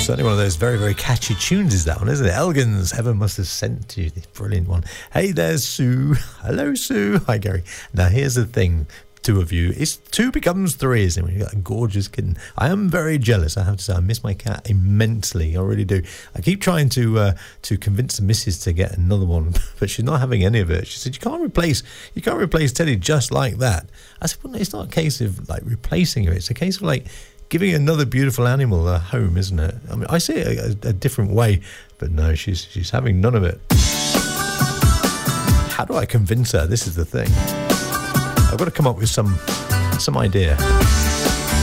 Certainly one of those very, very catchy tunes is that one, isn't it? Elgins, Heaven Must Have Sent You. Brilliant one. Hey there, Sue. Hello, Sue. Hi, Gary. Now, here's the thing. Two of you. It's two becomes three, isn't it? When you've got a gorgeous kitten. I am very jealous, I have to say. I miss my cat immensely. I really do. I keep trying to convince the missus to get another one, but she's not having any of it. She said, you can't replace Teddy just like that. I said, well, it's not a case of like replacing her. It's a case of like giving another beautiful animal a home, isn't it? I mean, I see it a different way, but no, she's having none of it. How do I convince her? This is the thing. I've got to come up with some idea.